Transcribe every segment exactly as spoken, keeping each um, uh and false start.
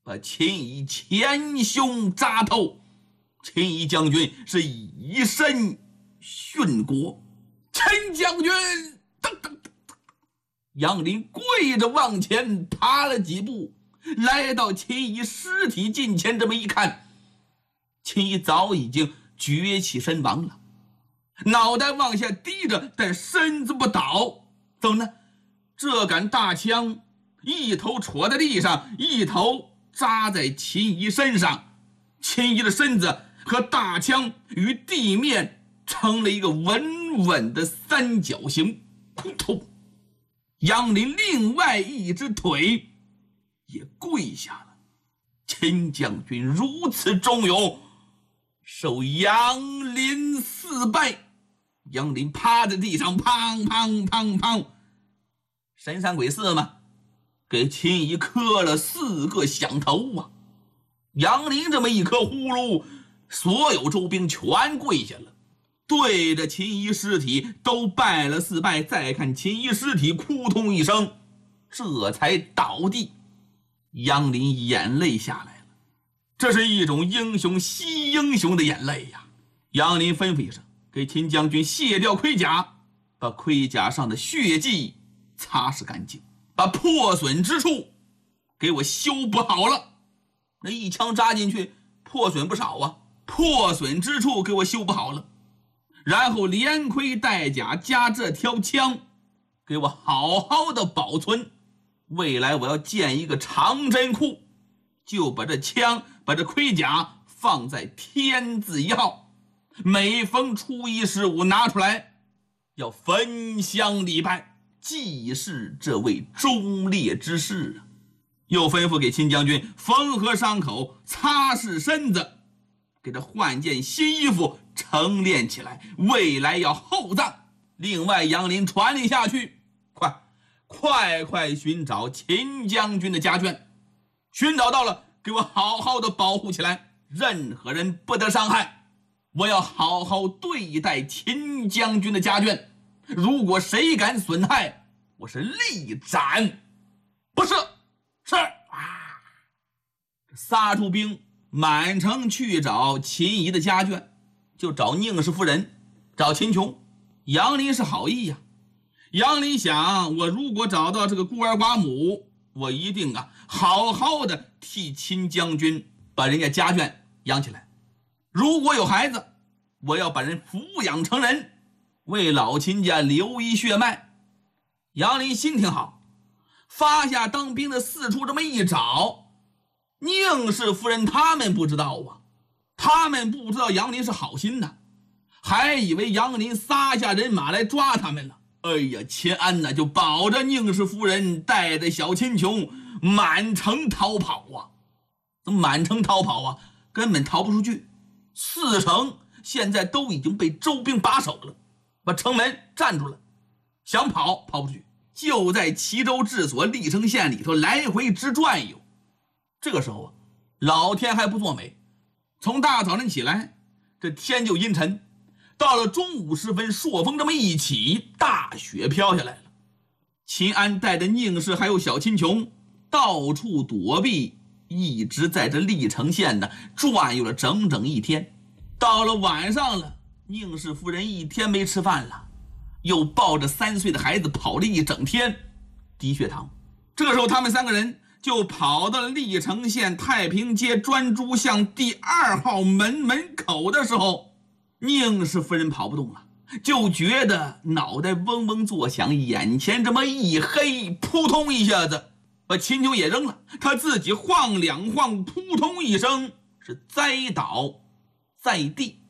把秦仪前胸扎透。秦仪将军是以身殉国。陈将军，噔噔噔噔，杨林跪着往前爬了几步，来到秦仪尸体近前，这么一看，秦仪早已经崛起身亡了，脑袋往下低着，但身子不倒。怎么呢？这杆大枪一头戳在地上，一头扎在秦仪身上，秦仪的身子和大枪与地面成了一个稳稳的三角形。扑通，杨林另外一只腿也跪下了。秦将军如此忠勇，受杨林四拜。杨林趴在地上，砰砰砰砰，神山鬼寺嘛，给秦仪磕了四个响头啊！杨林这么一磕呼噜，所有周兵全跪下了，对着秦仪尸体都拜了四拜。再看秦仪尸体，扑通一声，这才倒地。杨林眼泪下来了，这是一种英雄惜英雄的眼泪呀！杨林吩咐一声，给秦将军卸掉盔甲，把盔甲上的血迹擦拭干净，把破损之处给我修补好了。那一枪扎进去，破损不少啊，破损之处给我修补好了。然后连盔带甲加这条枪，给我好好的保存。未来我要建一个长针库，就把这枪把这盔甲放在天字一号，每逢初一十五拿出来，要焚香礼拜，祭祀这位忠烈之士啊。又吩咐给秦将军缝合伤口，擦拭身子，给他换件新衣服，成殓起来，未来要厚葬。另外杨林传令下去，快快快寻找秦将军的家眷，寻找到了，给我好好的保护起来，任何人不得伤害。我要好好对待秦将军的家眷，如果谁敢损害，我是立斩不赦。是啊，仨驻兵满城去找秦仪的家眷，就找宁氏夫人，找秦琼。杨林是好意呀、啊，杨林想，我如果找到这个孤儿寡母，我一定啊好好的替秦将军把人家家眷养起来。如果有孩子，我要把人抚养成人，为老秦家留一血脉。杨林心挺好，发下当兵的四处这么一找，宁氏夫人他们不知道啊，他们不知道杨林是好心的，还以为杨林撒下人马来抓他们了。哎呀，秦安呢就保着宁氏夫人带着小秦琼满城逃跑啊！怎么满城逃跑啊？根本逃不出去。四城现在都已经被周兵把守了，把城门占住了，想跑跑不出去，就在齐州治所历城县里头来回直转悠。这个时候啊，老天还不作美，从大早晨起来，这天就阴沉，到了中午时分，朔风这么一起，大雪飘下来了。秦安带着宁氏还有小秦琼到处躲避，一直在这历城县呢转悠了整整一天。到了晚上了，宁氏夫人一天没吃饭了，又抱着三岁的孩子跑了一整天，低血糖。这个时候他们三个人就跑到了历城县太平街专诸巷第二号门门口的时候，宁氏夫人跑不动了，就觉得脑袋嗡嗡作响，眼前这么一黑，扑通一下子把秦琼也扔了，他自己晃两晃，扑通一声是栽倒在地。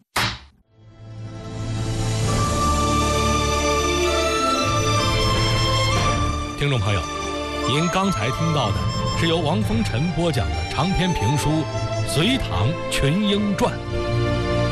听众朋友，您刚才听到的是由王风尘播讲的长篇评书《隋唐群英传》。